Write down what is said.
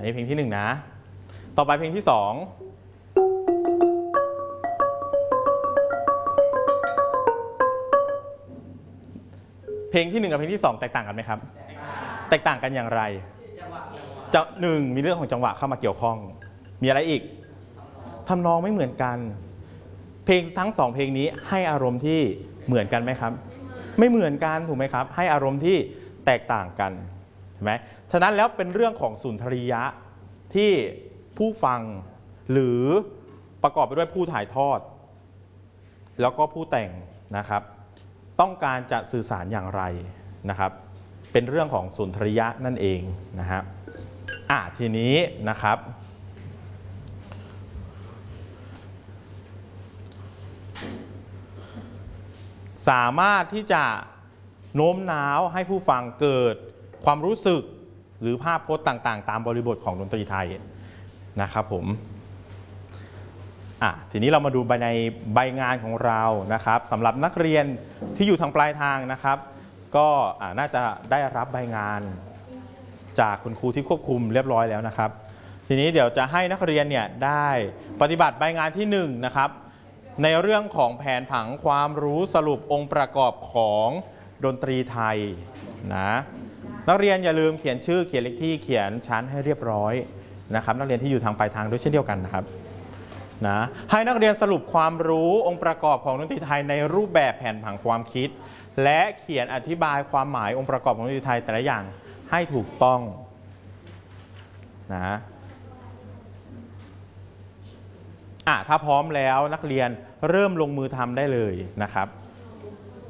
นนี้เพลงที่1นะต่อไปเพลงที่2เพลงที่1กับเพลงที่2แตกต่างกันไหมครับแตกต่างกันอย่างไรหนึ่งมีเรื่องของจังหวะเข้ามาเกี่ยวข้องมีอะไรอีกทำนองไม่เหมือนกันเพลงทั้ง2เพลงนี้ให้อารมณ์ที่เหมือนกันไหมครับไม่เหมือนกันถูกไหมครับให้อารมณ์ที่แตกต่างกันใช่ไหมฉะนั้นแล้วเป็นเรื่องของสุนทรียะที่ผู้ฟังหรือประกอบไปด้วยผู้ถ่ายทอดแล้วก็ผู้แต่งนะครับต้องการจะสื่อสารอย่างไรนะครับเป็นเรื่องของสุนทรียะนั่นเองนะฮะทีนี้นะครับสามารถที่จะโน้มน้าวให้ผู้ฟังเกิดความรู้สึกหรือภาพพจน์ต่างๆตามบริบทของดนตรีไทยนะครับผมทีนี้เรามาดูในใบงานของเรานะครับสำหรับนักเรียนที่อยู่ทางปลายทางนะครับก็น่าจะได้รับใบงานจากคุณครูที่ควบคุมเรียบร้อยแล้วนะครับทีนี้เดี๋ยวจะให้นักเรียนเนี่ยได้ปฏิบัติใบงานที่1นะครับในเรื่องของแผนผังความรู้สรุปองค์ประกอบของดนตรีไทยนะนักเรียนอย่าลืมเขียนชื่อเขียนเลขที่เขียนชั้นให้เรียบร้อยนะครับนักเรียนที่อยู่ทางปลายทางด้วยเช่นเดียวกันนะครับนะให้นักเรียนสรุปความรู้องค์ประกอบของดนตรีไทยในรูปแบบแผนผังความคิดและเขียนอธิบายความหมายองค์ประกอบของดนตรีไทยแต่ละอย่างให้ถูกต้องนะถ้าพร้อมแล้วนักเรียนเริ่มลงมือทำได้เลยนะครับ